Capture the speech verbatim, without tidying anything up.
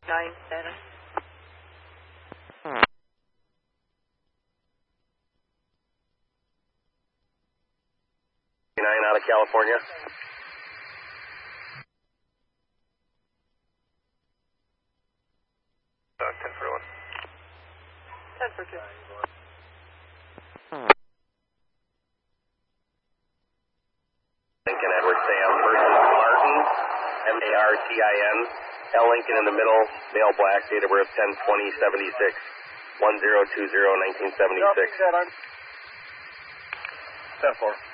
nine seven. Nine out of California. Uh, ten for one. ten for two. Lincoln Edward Sam versus Martin, M A R T I N. L. Lincoln in the middle, male black, date of birth ten twenty seventy-six, one zero two zero nineteen seventy-six. ten four.